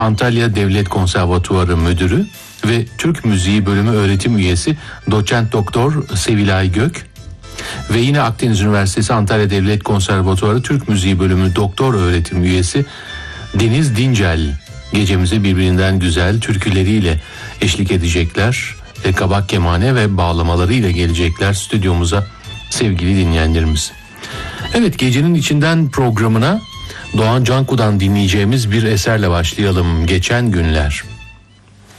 Antalya Devlet Konservatuvarı Müdürü ve Türk Müziği Bölümü öğretim üyesi Doçent Doktor Sevilay Gök ve yine Akdeniz Üniversitesi Antalya Devlet Konservatuvarı Türk Müziği Bölümü Doktor öğretim üyesi Deniz Dincel gecemize birbirinden güzel türküleriyle eşlik edecekler. Kabak kemane ve bağlamalarıyla gelecekler stüdyomuza sevgili dinleyenlerimiz. Evet, gecenin içinden programına Doğan Canku'dan dinleyeceğimiz bir eserle başlayalım. Geçen Günler.